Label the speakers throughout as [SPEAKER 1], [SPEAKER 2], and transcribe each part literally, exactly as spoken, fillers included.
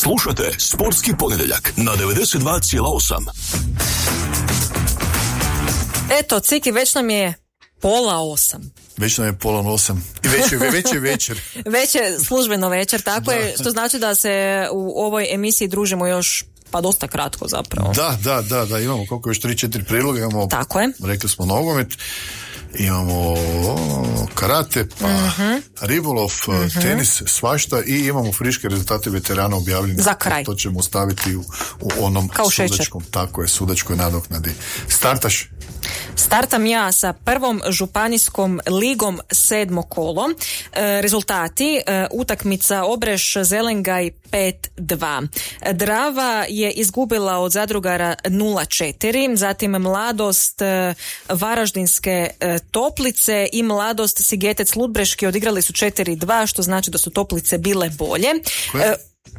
[SPEAKER 1] Slušajte Sportski ponedjeljak na devedeset dva zarez osam.
[SPEAKER 2] Eto, Ciki, već nam je pola osam.
[SPEAKER 3] Već nam je pola osam. I već je, već je večer.
[SPEAKER 2] Već je službeno večer, tako
[SPEAKER 3] da.
[SPEAKER 2] je, što znači da se u ovoj emisiji družimo još pa dosta kratko zapravo.
[SPEAKER 3] Da, da, da, da, imamo koliko još tri četiri prijedloga, imamo,
[SPEAKER 2] tako je.
[SPEAKER 3] Rekli smo nogomet, imamo karate, pa uh-huh. ribolov, uh-huh. tenis, svašta i imamo friške rezultate veterana objavljene.
[SPEAKER 2] Za kraj.
[SPEAKER 3] To ćemo staviti u, u onom
[SPEAKER 2] kao
[SPEAKER 3] sudačkom,
[SPEAKER 2] šećer.
[SPEAKER 3] tako je, sudačkoj nadoknadi. Startaš?
[SPEAKER 2] Startam ja sa prvom županijskom ligom sedmo kolo. E, rezultati, e, utakmica Obreš-Zelengaj pet dva. Drava je izgubila od Zadrugara nula četiri, zatim Mladost e, Varaždinske e, Toplice i Mladost Sigetec Ludbreški odigrali su četiri dva, što znači da su Toplice bile bolje. E,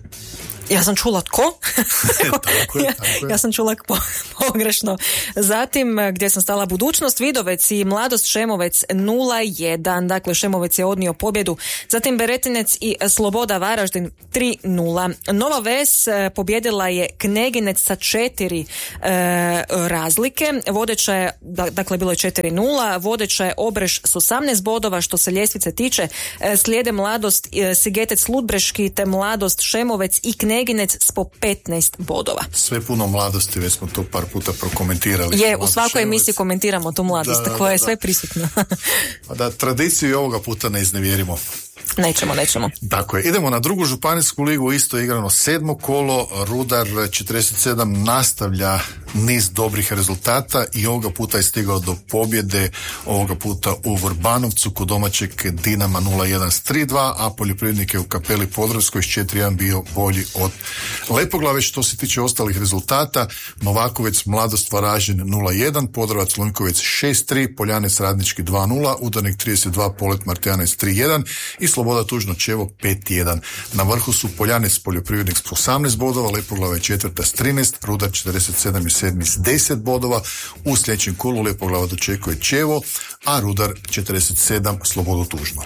[SPEAKER 2] Ja sam čula tko?
[SPEAKER 3] tako je,
[SPEAKER 2] ja,
[SPEAKER 3] tako je.
[SPEAKER 2] ja sam čula po, pogrešno. Zatim, gdje sam stala, Budućnost Vidovec i Mladost Šemovec nula jedan. Dakle, Šemovec je odnio pobjedu. Zatim Beretinec i Sloboda Varaždin tri nula. Nova Ves pobjedila je Kneginec sa četiri e, razlike. Vodeća je, dakle, bilo je četiri nula. Vodeća je Obreš s osamnaest bodova. Što se ljestvice tiče, e, slijede Mladost e, Sigetec Ludbreški te Mladost Šemovec i Kneginec Ginec s po petnaest bodova.
[SPEAKER 3] Sve puno mladosti, već smo to par puta prokomentirali.
[SPEAKER 2] Je, u svakoj emisiji komentiramo tu mladost,
[SPEAKER 3] da, da,
[SPEAKER 2] koja je
[SPEAKER 3] da,
[SPEAKER 2] sve
[SPEAKER 3] da.
[SPEAKER 2] prisutna.
[SPEAKER 3] Pa da, tradiciju i ovoga puta ne iznevjerimo.
[SPEAKER 2] Nećemo, nećemo.
[SPEAKER 3] Tako je. Idemo na drugu županijsku ligu, isto je igrano sedmo kolo. Rudar četrdeset sedam nastavlja niz dobrih rezultata i ovoga puta je stigao do pobjede, ovoga puta u Vrbanovcu kod domaćeg Dinama nula jedan s tri dva, a poljoprivrednik je u Kapeli Podravskoj s četiri jedan bio bolji od Lepoglave. Što se tiče ostalih rezultata, Novakovec Mladost Varaždin nula jedan, Podravac Lunjkovec šest tri, Poljanec Radnički dva nula, Udarnik trideset dva, Polet Martijanec tri jedan i Sloboda Tužno Čevo pet jedan. Na vrhu su Poljanec poljoprivrednik s osamnaest bodova, Lepoglava je četvrta s trinaest, Rudar četrdeset sedam i sedmi s deset bodova. U sljedećem kolu Lepoglava dočekuje Čevo, a Rudar četrdeset sedam Slobodu Tužno.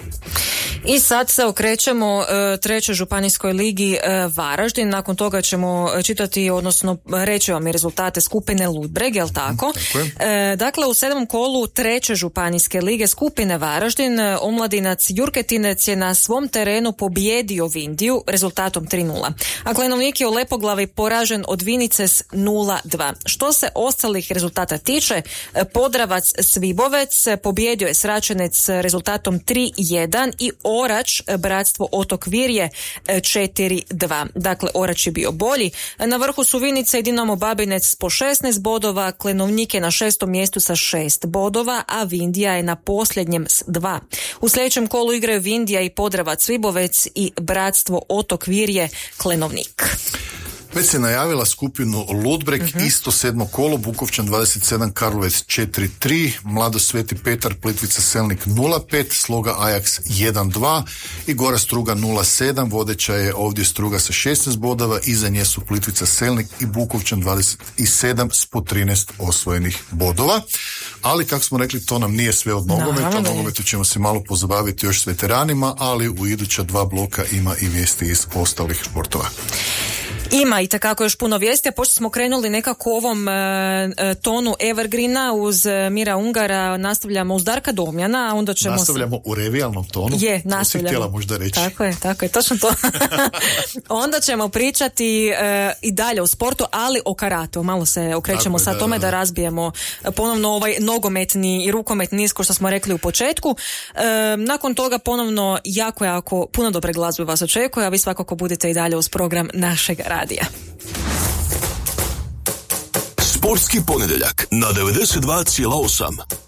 [SPEAKER 2] I sad se okrećemo e, trećoj županijskoj ligi e, Varaždin. Nakon toga ćemo čitati, odnosno reći vam i rezultate skupine Ludbreg, jel tako?
[SPEAKER 3] Tako je.
[SPEAKER 2] E, dakle, u sedmom kolu treće županijske lige skupine Varaždin, omladinac Jurketinec je na svom terenu pobijedio Vindiju rezultatom tri nula. A Klenovnik je u Lepoglavi poražen od Vinice s nula dva. Što se ostalih rezultata tiče, Podravac Svibovec pobijedio je Sračenec rezultatom tri jedan i Orač Bratstvo Otok Virje četiri dva. Dakle, Orač je bio bolji. Na vrhu su Vinica i Dinamo Babinec po šesnaest bodova, Klenovnik je na šestom mjestu sa šest bodova, a Vindija je na posljednjem s dva. U sljedećem kolu igraju Vindija i Podravac Svibovec i Bratstvo Otok Virje Klenovnik.
[SPEAKER 3] Već se najavila skupinu Ludbreg, uh-huh. isto sedmo kolo, Bukovčan dvadeset sedam, Karlovec četiri tri, Mlado Sveti Petar, Plitvica Selnik nula pet, Sloga Ajax jedan dva i Gora Struga nula sedam, vodeća je ovdje Struga sa šesnaest bodova, iza nje su Plitvica Selnik i Bukovčan dvadeset sedam s po trinaest osvojenih bodova. Ali, kako smo rekli, to nam nije sve od nogometa.
[SPEAKER 2] No,
[SPEAKER 3] o nogometu ćemo se malo pozabaviti još s veteranima, ali u iduća dva bloka ima i vijesti iz ostalih sportova.
[SPEAKER 2] Ima i takako još puno vijesti, a pošto smo krenuli nekako u ovom e, tonu Evergreena uz Mira Ungara, nastavljamo uz Darka Domjana, a onda ćemo...
[SPEAKER 3] Nastavljamo u revijalnom tonu.
[SPEAKER 2] Je, nastavljamo.
[SPEAKER 3] To si htjela možda reći.
[SPEAKER 2] Tako je, tako je, točno to. Onda ćemo pričati e, i dalje o sportu, ali o karatu. Malo se okrećemo sad tome da, da razbijemo ponovno ovaj nogometni i rukometni niz, ko što smo rekli u početku. E, nakon toga ponovno jako, jako puno dobre glazbe vas očekuje, a vi svakako budete i dalje uz program našeg radija.
[SPEAKER 1] Sportski ponedjeljak na devedeset dva zarez osam.